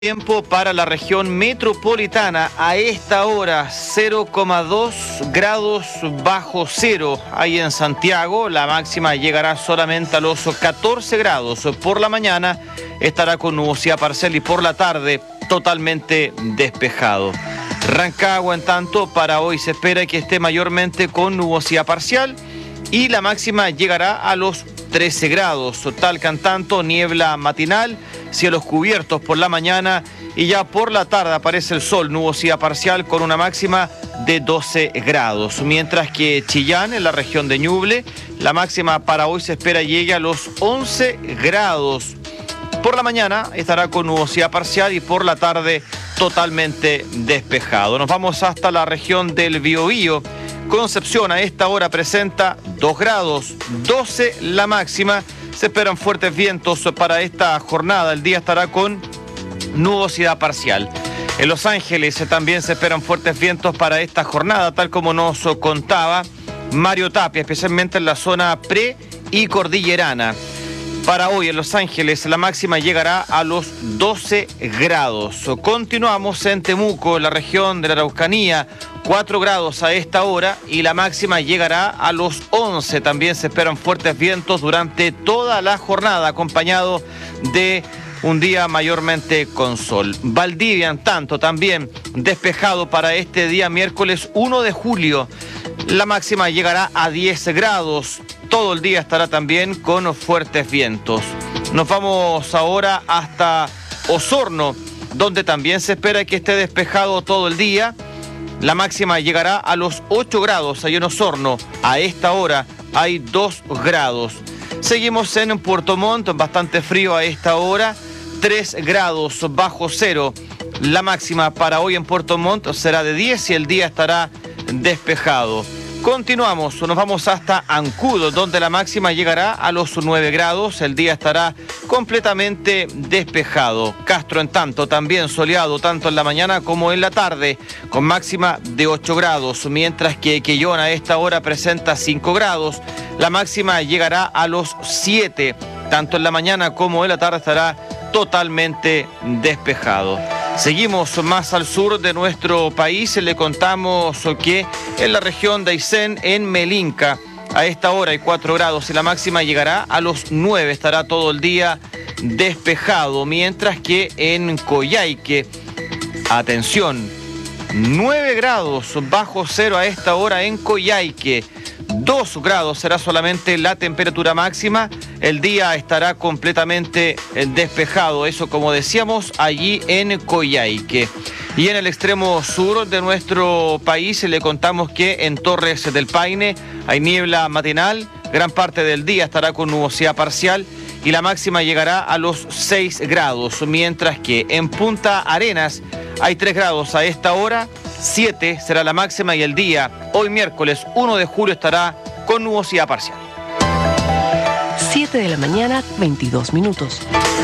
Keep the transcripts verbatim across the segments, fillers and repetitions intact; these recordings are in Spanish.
Tiempo para la región metropolitana a esta hora cero coma dos grados bajo cero. Ahí en Santiago la máxima llegará solamente a los catorce grados. Por la mañana estará con nubosidad parcial y por la tarde totalmente despejado. Rancagua, en tanto, para hoy se espera que esté mayormente con nubosidad parcial y la máxima llegará a los trece grados. Talca, en tanto, niebla matinal, cielos cubiertos por la mañana y ya por la tarde aparece el sol, nubosidad parcial con una máxima de doce grados. Mientras que Chillán, en la región de Ñuble, la máxima para hoy se espera llegue a los once grados. Por la mañana estará con nubosidad parcial y por la tarde totalmente despejado. Nos vamos hasta la región del Biobío. Concepción a esta hora presenta dos grados, doce la máxima. Se esperan fuertes vientos para esta jornada. El día estará con nubosidad parcial. En Los Ángeles también se esperan fuertes vientos para esta jornada, tal como nos contaba Mario Tapia, especialmente en la zona pre y cordillerana. Para hoy en Los Ángeles la máxima llegará a los doce grados. Continuamos en Temuco, en la región de la Araucanía, cuatro grados a esta hora y la máxima llegará a los once. También se esperan fuertes vientos durante toda la jornada, acompañado de un día mayormente con sol. Valdivia, en tanto, también despejado para este día miércoles uno de julio. La máxima llegará a diez grados. Todo el día estará también con fuertes vientos. Nos vamos ahora hasta Osorno, donde también se espera que esté despejado todo el día. La máxima llegará a los ocho grados allá en Osorno. A esta hora hay dos grados. Seguimos en Puerto Montt, bastante frío a esta hora, tres grados bajo cero. La máxima para hoy en Puerto Montt será de diez y el día estará despejado. Continuamos, nos vamos hasta Ancudo, donde la máxima llegará a los nueve grados, el día estará completamente despejado. Castro, en tanto, también soleado, tanto en la mañana como en la tarde, con máxima de ocho grados, mientras que Quellón a esta hora presenta cinco grados, la máxima llegará a los siete, tanto en la mañana como en la tarde estará totalmente despejado. Seguimos más al sur de nuestro país, le contamos que en la región de Aysén, en Melinca, a esta hora hay cuatro grados y la máxima llegará a los nueve, estará todo el día despejado, mientras que en Coyhaique, atención, nueve grados bajo cero a esta hora en Coyhaique. dos grados será solamente la temperatura máxima, el día estará completamente despejado, eso como decíamos allí en Coyhaique. Y en el extremo sur de nuestro país le contamos que en Torres del Paine hay niebla matinal, gran parte del día estará con nubosidad parcial y la máxima llegará a los seis grados, mientras que en Punta Arenas hay tres grados a esta hora, siete será la máxima y el día, hoy miércoles uno de julio, estará con nubosidad parcial. siete de la mañana, veintidós minutos.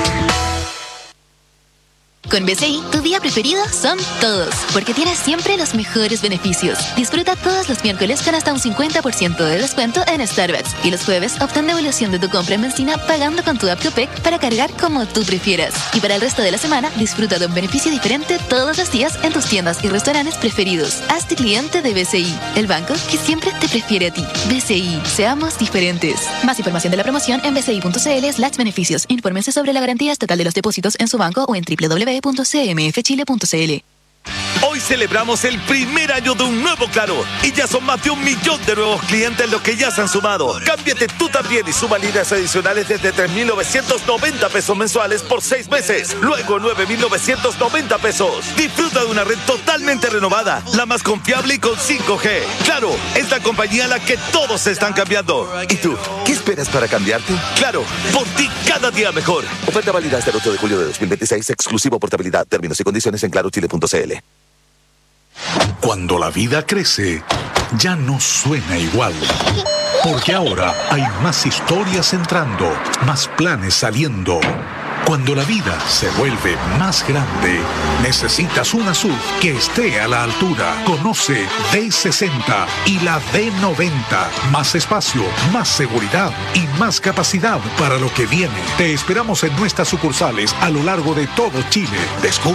Con B C I, tu día preferido son todos, porque tienes siempre los mejores beneficios. Disfruta todos los miércoles con hasta un cincuenta por ciento de descuento en Starbucks y los jueves obtén devolución de tu compra en benzina pagando con tu app Copec para cargar como tú prefieras. Y para el resto de la semana, disfruta de un beneficio diferente todos los días en tus tiendas y restaurantes preferidos. Hazte cliente de B C I, el banco que siempre te prefiere a ti. B C I, seamos diferentes. Más información de la promoción en bci.cl slash beneficios. Infórmense sobre la garantía estatal de los depósitos en su banco o en doble u doble u doble u punto c m f chile punto c l. Hoy celebramos el primer año de un nuevo Claro y ya son más de un millón de nuevos clientes los que ya se han sumado. Cámbiate tú también y suma líneas adicionales desde tres mil novecientos noventa pesos mensuales por seis meses, luego nueve mil novecientos noventa pesos. Disfruta de una red totalmente renovada, la más confiable y con cinco G. Claro, es la compañía a la que todos se están cambiando. ¿Y tú? ¿Qué esperas para cambiarte? Claro, por ti cada día mejor. Oferta válida hasta el ocho de julio de dos mil veintiséis, exclusivo portabilidad. Términos y condiciones en claro chile punto c l. Cuando la vida crece, ya no suena igual. Porque ahora hay más historias entrando, más planes saliendo, Cuando la vida se vuelve más grande, necesitas una S U V que esté a la altura. Conoce D sesenta y la D noventa. Más espacio, más seguridad y más capacidad para lo que viene. Te esperamos en nuestras sucursales a lo largo de todo Chile. Descubre